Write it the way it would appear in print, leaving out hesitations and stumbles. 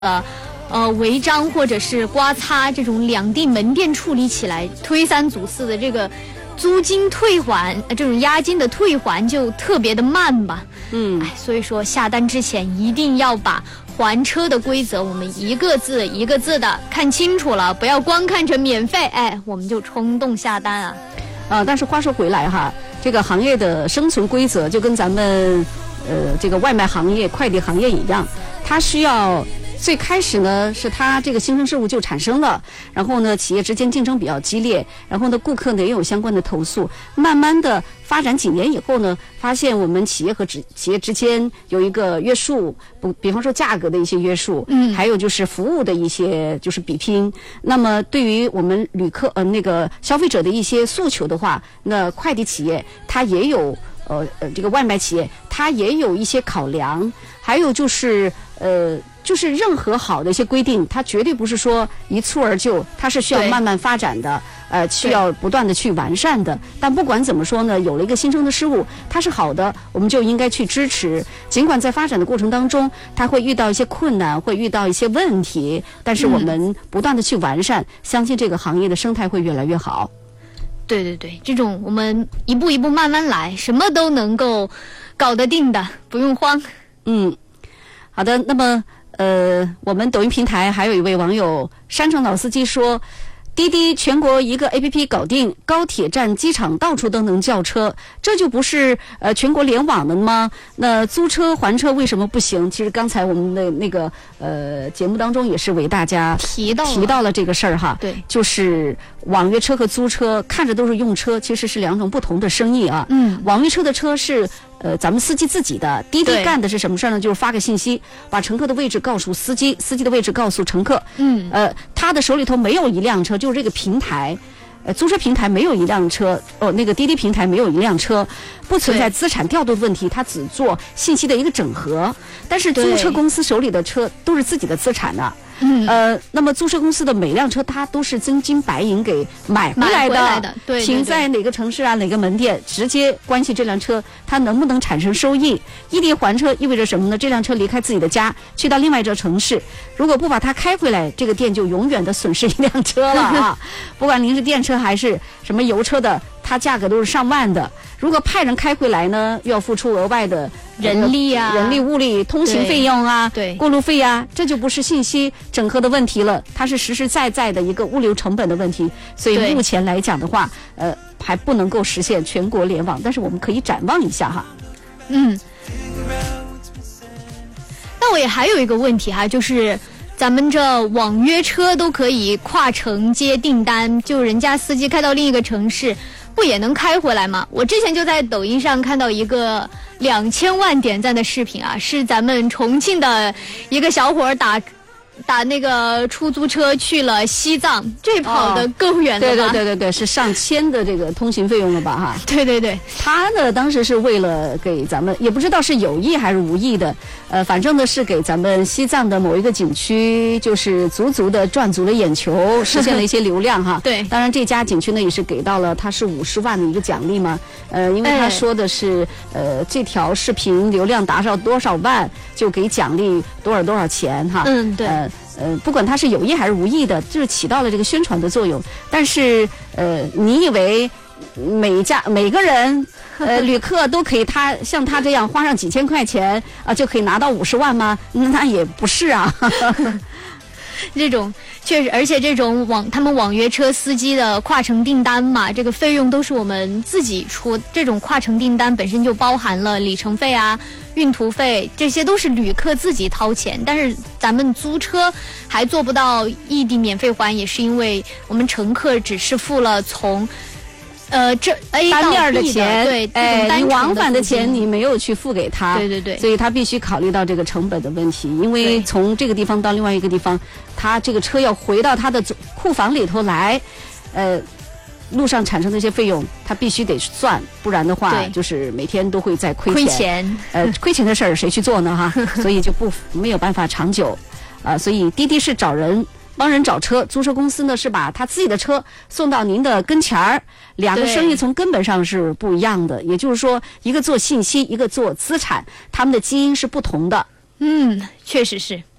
违章或者是刮擦这种两地门店处理起来推三阻四的这个租金退还，这种押金的退还就特别的慢吧。所以说下单之前一定要把还车的规则我们一个字一个字的看清楚了，不要光看成免费，我们就冲动下单啊。 但是话说回来哈，这个行业的生存规则就跟咱们这个外卖行业、快递行业一样，它需要最开始呢是它这个新生事物就产生了，然后呢企业之间竞争比较激烈，然后呢顾客呢也有相关的投诉，慢慢的发展几年以后呢，发现我们企业和企业之间有一个约束，比方说价格的一些约束，还有就是服务的一些就是比拼。那么对于我们旅客那个消费者的一些诉求的话，那快递企业它也有这个外卖企业它也有一些考量，还有就是就是任何好的一些规定，它绝对不是说一蹴而就，它是需要慢慢发展的，需要不断的去完善的。但不管怎么说呢，有了一个新生的事物，它是好的，我们就应该去支持。尽管在发展的过程当中，它会遇到一些困难，会遇到一些问题，但是我们不断的去完善，相信这个行业的生态会越来越好。 对对对，这种我们一步一步慢慢来，什么都能够搞得定的，不用慌。 好的，那么我们抖音平台还有一位网友山城老司机说，滴滴全国一个 APP 搞定，高铁站、机场到处都能叫车，这就不是全国联网的吗？那租车还车为什么不行？其实刚才我们的那个节目当中也是为大家提到了这个事儿哈。 对， 就是网约车和租车看着都是用车，其实是两种不同的生意啊。网约车的车是咱们司机自己的，滴滴干的是什么事呢？就是发个信息，把乘客的位置告诉司机，司机的位置告诉乘客。他的手里头没有一辆车，就是这个平台，租车平台没有一辆车，那个滴滴平台没有一辆车，不存在资产调度的问题，它只做信息的一个整合。但是租车公司手里的车都是自己的资产的。那么租车公司的每辆车它都是真金白银给买回来的， 对， 停在哪个城市啊，哪个门店，直接关系这辆车它能不能产生收益。异地还车意味着什么呢？这辆车离开自己的家去到另外一座城市，如果不把它开回来，这个店就永远的损失一辆车了啊！不管您是电车还是什么油车的，它价格都是上万的。如果派人开回来呢，又要付出额外的人力啊、 人力物力、通行费用啊、 对过路费啊，这就不是信息整合的问题了，它是实实在在的一个物流成本的问题。所以目前来讲的话，还不能够实现全国联网，但是我们可以展望一下哈。 那我也还有一个问题哈，就是咱们这网约车都可以跨城接订单，就人家司机开到另一个城市，不也能开回来吗？我之前就在抖音上看到一个2000万点赞的视频啊，是咱们重庆的一个小伙打那个出租车去了西藏，这跑得够远的吧？ 对，是上千的这个通行费用了吧哈？ 对， 他呢当时是为了给咱们，也不知道是有意还是无意的，反正呢是给咱们西藏的某一个景区，就是足的赚足了眼球，实现了一些流量哈。 对， 当然这家景区呢也是给到了他是50万的一个奖励嘛，因为他说的是这条视频流量达到多少万就给奖励多少钱哈。 对。 不管他是有意还是无意的，就是起到了这个宣传的作用。但是你以为每个人旅客都可以像他这样花上几千块钱就可以拿到50万吗？那也不是啊。 这种确实，而且这种他们网约车司机的跨城订单嘛，这个费用都是我们自己出。这种跨城订单本身就包含了里程费啊、运途费，这些都是旅客自己掏钱。但是咱们租车还做不到异地免费还，也是因为我们乘客只是付了从这 A 单面的钱， 对， 你往返的钱你没有去付给他， 对， 所以他必须考虑到这个成本的问题，因为从这个地方到另外一个地方，他这个车要回到他的库房里头来，路上产生的一些费用，他必须得算，不然的话，就是每天都会在亏钱。亏钱的事儿谁去做呢？哈，所以就没有办法长久，所以滴滴是帮人找车，租车公司呢是把他自己的车送到您的跟前儿，两个生意从根本上是不一样的。也就是说，一个做信息，一个做资产，他们的基因是不同的。 确实是。